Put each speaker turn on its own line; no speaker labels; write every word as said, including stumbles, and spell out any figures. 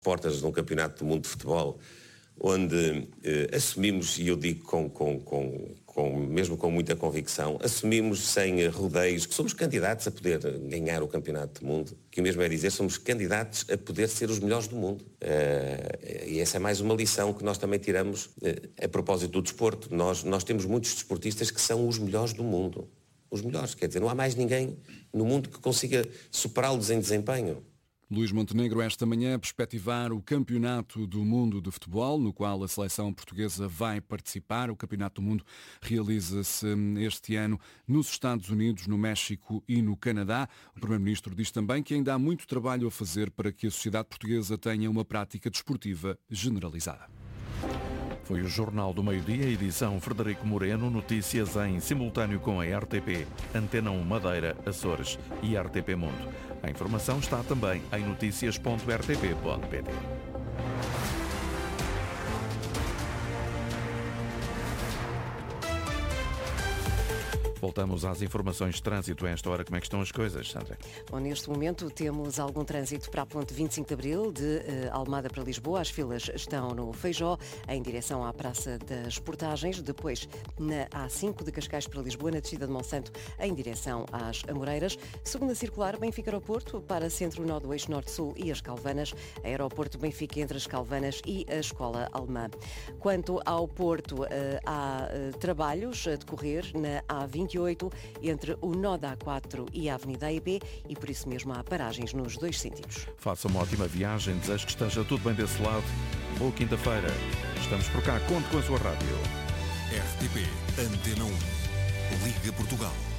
portas de um campeonato do mundo de futebol, onde eh, assumimos, e eu digo com, com, com, com, mesmo com muita convicção, assumimos sem rodeios que somos candidatos a poder ganhar o campeonato do mundo, que o mesmo é dizer, somos candidatos a poder ser os melhores do mundo. Uh, e essa é mais uma lição que nós também tiramos uh, a propósito do desporto. Nós, nós temos muitos desportistas que são os melhores do mundo. Os melhores, quer dizer, não há mais ninguém no mundo que consiga superá-los em desempenho.
Luís Montenegro, esta manhã, a perspectivar o Campeonato do Mundo de Futebol, no qual a seleção portuguesa vai participar. O Campeonato do Mundo realiza-se este ano nos Estados Unidos, no México e no Canadá. O Primeiro-Ministro diz também que ainda há muito trabalho a fazer para que a sociedade portuguesa tenha uma prática desportiva generalizada.
Foi o Jornal do Meio-Dia, edição Frederico Moreno, notícias em simultâneo com a R T P, Antena um Madeira, Açores e R T P Mundo. A informação está também em notícias ponto r t p ponto p t. Voltamos às informações de trânsito. A esta hora, como é que estão as coisas, Sandra?
Bom, neste momento temos algum trânsito para a ponte vinte e cinco de Abril, de uh, Almada para Lisboa. As filas estão no Feijó, em direção à Praça das Portagens. Depois, na A cinco de Cascais para Lisboa, na descida de Monsanto, em direção às Amoreiras. Segunda circular, Benfica Aeroporto, para Centro Nó do Eixo Norte-Sul e as Calvanas. Aeroporto Benfica entre as Calvanas e a Escola Alemã. Quanto ao Porto, uh, há uh, trabalhos a decorrer na A vinte e oito, entre o nó da A quatro e a Avenida A E B, e por isso mesmo há paragens nos dois sentidos.
Faça uma ótima viagem, desejo que esteja tudo bem desse lado. Boa quinta-feira. Estamos por cá, conte com a sua rádio.
R T P Antena um. Liga Portugal.